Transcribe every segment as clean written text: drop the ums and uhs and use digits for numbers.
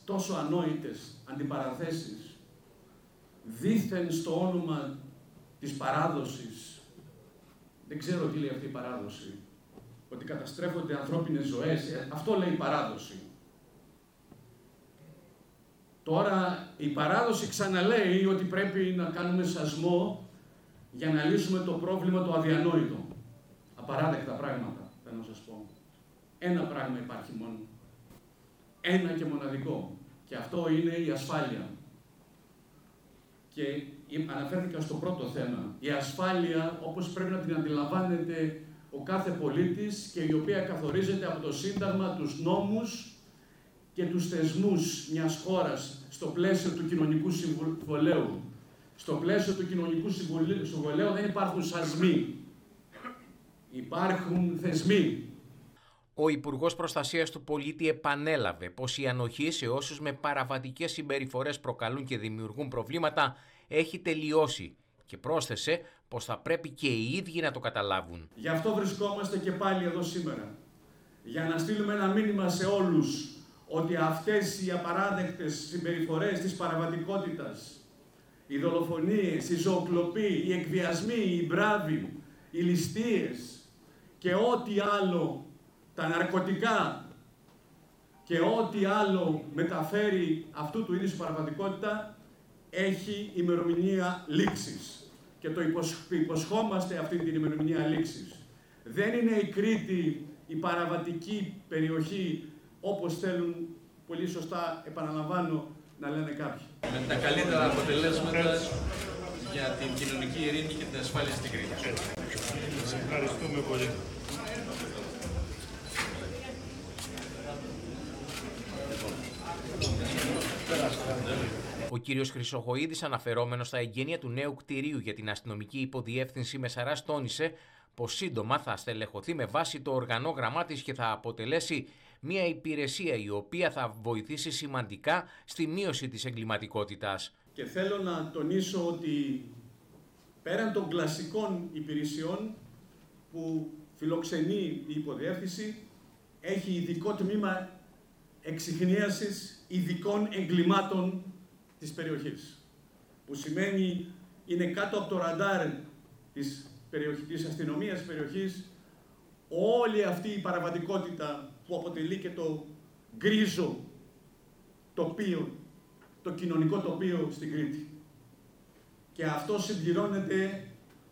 τόσο ανόητες αντιπαραθέσεις, δήθεν στο όνομα της παράδοσης. Δεν ξέρω τι λέει αυτή η παράδοση. Ότι καταστρέφονται ανθρώπινες ζωές. Αυτό λέει η παράδοση. Τώρα η παράδοση ξαναλέει ότι πρέπει να κάνουμε σασμό για να λύσουμε το πρόβλημα το αδιανόητο. Απαράδεκτα πράγματα, θέλω να σας πω. Ένα πράγμα υπάρχει μόνο. Ένα και μοναδικό. Και αυτό είναι η ασφάλεια. Και αναφέρθηκα στο πρώτο θέμα. Η ασφάλεια, όπως πρέπει να την αντιλαμβάνεται ο κάθε πολίτης και η οποία καθορίζεται από το Σύνταγμα, τους νόμους και τους θεσμούς μιας χώρας στο πλαίσιο του κοινωνικού συμβολέου. Στο πλαίσιο του κοινωνικού συμβολέου δεν υπάρχουν σασμοί. Υπάρχουν θεσμοί. Ο Υπουργός Προστασίας του Πολίτη επανέλαβε πως η ανοχή σε όσους με παραβατικές συμπεριφορές προκαλούν και δημιουργούν προβλήματα έχει τελειώσει και πρόσθεσε πως θα πρέπει και οι ίδιοι να το καταλάβουν. Γι' αυτό βρισκόμαστε και πάλι εδώ σήμερα. Για να στείλουμε ένα μήνυμα σε όλους ότι αυτές οι απαράδεκτες συμπεριφορές της παραβατικότητας, οι δολοφονίες, η ζωοκλοπή, οι εκβιασμοί, οι μπράβοι, οι ληστείες και ό,τι άλλο, τα ναρκωτικά και ό,τι άλλο μεταφέρει αυτού του είδους παραβατικότητα έχει ημερομηνία λήξης. Και το υποσχόμαστε αυτή την ημερομηνία λήξης. Δεν είναι η Κρήτη η παραβατική περιοχή όπως θέλουν πολύ σωστά, επαναλαμβάνω, να λένε κάποιοι. Με τα καλύτερα αποτελέσματα για την κοινωνική ειρήνη και την ασφάλεια στην Κρήτη. Σας ευχαριστούμε πολύ. Ο κύριος Χρυσοχοΐδης, αναφερόμενος στα εγγένεια του νέου κτηρίου για την αστυνομική υποδιεύθυνση Μεσαράς, τόνισε πως σύντομα θα στελεχωθεί με βάση το οργανόγραμμά της και θα αποτελέσει μια υπηρεσία η οποία θα βοηθήσει σημαντικά στη μείωση της εγκληματικότητας. Και θέλω να τονίσω ότι πέραν των κλασικών υπηρεσιών που φιλοξενεί η υποδιεύθυνση, έχει ειδικό τμήμα εξιχνίασης ειδικών εγκλημάτων της περιοχής. Που σημαίνει είναι κάτω από το ραντάρ της αστυνομίας της περιοχής όλη αυτή η παραβατικότητα που αποτελεί και το γκρίζο τοπίο, το κοινωνικό τοπίο στην Κρήτη. Και αυτό συμπληρώνεται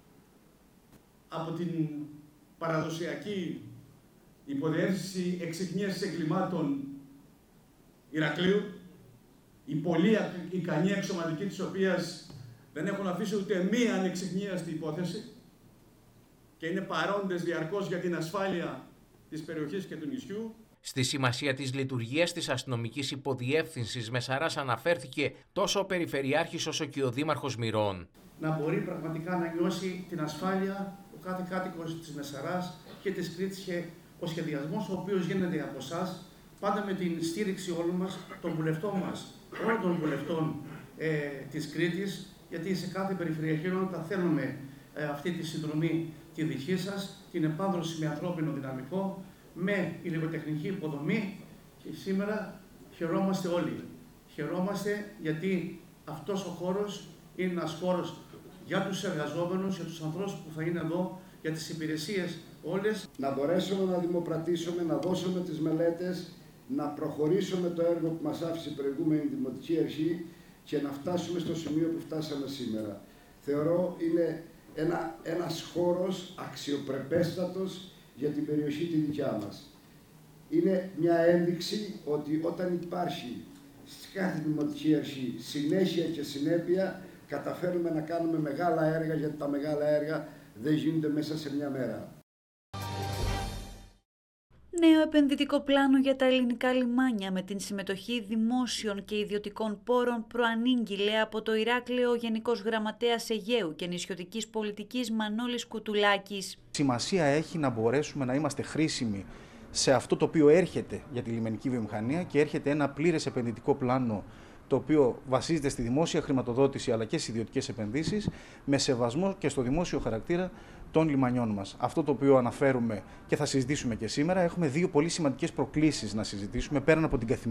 από την παραδοσιακή υποδιεύθυνση εξιχνίασης εγκλημάτων Ηρακλείου, οι πολύ ικανοί εξωματικοί της οποίας δεν έχουν αφήσει ούτε μία ανεξιχνίαστη υπόθεση και είναι παρόντες διαρκώς για την ασφάλεια της περιοχής και του νησιού. Στη σημασία της λειτουργίας της αστυνομικής υποδιεύθυνσης Μεσαράς αναφέρθηκε τόσο ο Περιφερειάρχης όσο και ο Δήμαρχος Μηρών. Να μπορεί πραγματικά να νιώσει την ασφάλεια ο κάθε κάτοικος της Μεσαράς και της Κρήτης και ο σχεδιασμός ο οποίος γίνεται από εσάς, πάντα με την στήριξη όλων μας, των βουλευτών μας, όλων των βουλευτών της Κρήτης, γιατί σε κάθε περιφερειακή ενότητα θέλουμε αυτή τη συνδρομή τη δική σας, την επάνδρωση με ανθρώπινο δυναμικό, με υλικοτεχνική υποδομή και σήμερα χαιρόμαστε όλοι. Χαιρόμαστε γιατί αυτός ο χώρος είναι ένας χώρος για τους εργαζόμενους, για τους ανθρώπους που θα είναι εδώ, για τις υπηρεσίες όλες. Να μπορέσουμε να δημοπρατήσουμε, να δώσουμε τις μελέτες, να προχωρήσουμε το έργο που μας άφησε η προηγούμενη Δημοτική Αρχή και να φτάσουμε στο σημείο που φτάσαμε σήμερα. Θεωρώ είναι ένας χώρος αξιοπρεπέστατος για την περιοχή τη δικιά μας. Είναι μια ένδειξη ότι όταν υπάρχει στη κάθε Δημοτική Αρχή συνέχεια και συνέπεια, καταφέρουμε να κάνουμε μεγάλα έργα, γιατί τα μεγάλα έργα δεν γίνονται μέσα σε μια μέρα. Νέο επενδυτικό πλάνο για τα ελληνικά λιμάνια με την συμμετοχή δημόσιων και ιδιωτικών πόρων προανήγγειλε από το Ηράκλειο ο Γενικός Γραμματέας Αιγαίου και Νησιωτικής Πολιτικής Μανώλης Κουτουλάκης. Σημασία έχει να μπορέσουμε να είμαστε χρήσιμοι σε αυτό το οποίο έρχεται για τη λιμενική βιομηχανία και έρχεται ένα πλήρες επενδυτικό πλάνο το οποίο βασίζεται στη δημόσια χρηματοδότηση αλλά και στις ιδιωτικές επενδύσεις με σεβασμό και στο δημόσιο χαρακτήρα των λιμανιών μας. Αυτό το οποίο αναφέρουμε και θα συζητήσουμε και σήμερα, έχουμε δύο πολύ σημαντικές προκλήσεις να συζητήσουμε πέραν από την καθημερινή